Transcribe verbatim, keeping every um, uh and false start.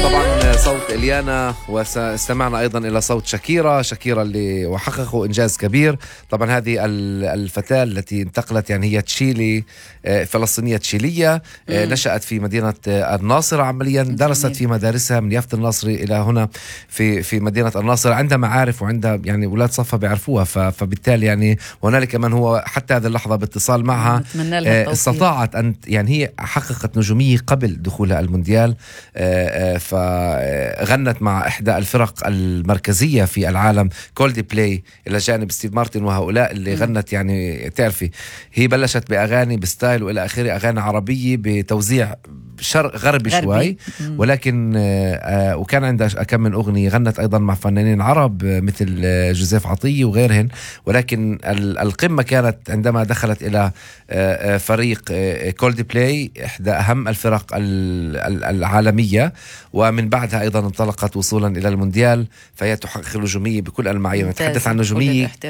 طبعا صوت إليانا، واستمعنا أيضا إلى صوت شاكيرا شاكيرا اللي وحققوا إنجاز كبير. طبعا هذه الفتاة التي انتقلت، يعني هي تشيلي، فلسطينية تشيلية، نشأت في مدينة الناصرة عمليا، درست في مدارسها من يافت الناصري إلى هنا في في مدينة الناصرة. عندها معارف وعندها يعني أولاد صفها بيعرفوها، فبالتالي يعني هنالك من هو حتى هذه اللحظة باتصال معها استطاعت أن يعني هي حققت نجومية قبل دخولها المونديال، فغنت مع إحدى الفرق المركزية في العالم كولدي بلاي إلى جانب ستيف مارتن وهؤلاء اللي م. غنت، يعني تعرفي هي بلشت بأغاني بستايل وإلى آخره، أغاني عربية بتوزيع شرق غربي, غربي. شوي م. ولكن آه وكان عندها كم من أغنية، غنت أيضا مع فنانين عرب مثل جوزيف عطية وغيرهن. ولكن القمة كانت عندما دخلت إلى آه فريق آه كولدي بلاي، إحدى أهم الفرق العالمية، ومن بعدها أيضا انطلقت وصولا إلى المونديال، فهي تحقق نجومية بكل المعايير. نتحدث عن نجومية